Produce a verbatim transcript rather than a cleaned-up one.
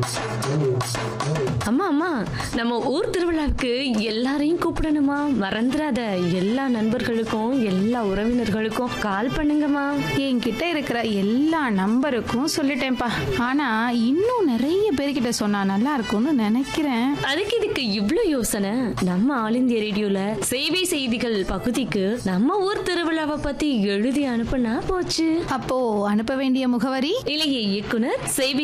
அம்மா அம்மா நம்ம ஊர் திருவிழாவுக்கு எல்லாரையும் கூப்பிடணுமா? மறந்துடாத. எல்லா நண்பர்களுக்கும் எல்லா உறவினர்களுக்கும் கால் பண்ணுங்கம்மா. என்கிட்ட இருக்கிற எல்லா நம்பருக்கும் சொல்லிட்டேன்ப்பா. ஆனா இன்னும் நிறைய பேர்கிட்ட சொன்னா நல்லா இருக்கும்னு நினைக்கிறேன். அதுக்கு இதுக்கு இவ்ளோ யோசனை? நம்ம ஆல் இந்தியா ரேடியோல சேவை செய்திகள் பகுதிக்கு நம்ம ஊர் திருவிழாவை பத்தி எழுதி அனுப்புனா போச்சு. அப்போ அனுப்ப வேண்டிய முகவரி இளைய இயக்குனர் சேவை